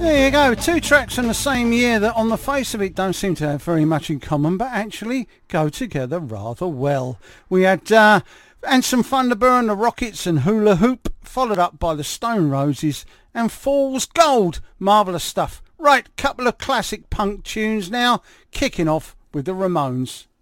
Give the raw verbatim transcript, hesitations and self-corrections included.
There you go, two tracks from the same year that on the face of it don't seem to have very much in common, but actually go together rather well. We had uh, Anson Thunderbird and the Rockets and Hula Hoop, followed up by the Stone Roses and Fool's Gold. Marvellous stuff. Right, couple of classic punk tunes now, kicking off with the Ramones.